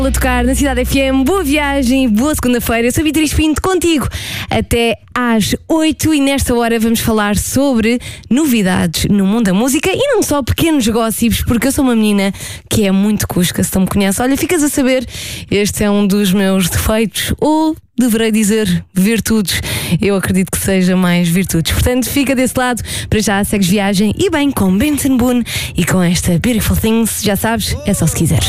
A tocar na Cidade FM, boa viagem, boa segunda-feira. Eu sou a Beatriz Pinto, contigo até às 8 e nesta hora vamos falar sobre novidades no mundo da música e não só pequenos gossips, porque eu sou uma menina que é muito cusca, se não me conhece. Olha, ficas a saber, este é um dos meus defeitos, ou deverei dizer virtudes. Eu acredito que seja mais virtudes. Portanto, fica desse lado, para já segues viagem e bem com Benson Boone e com esta Beautiful Things, já sabes, é só se quiseres.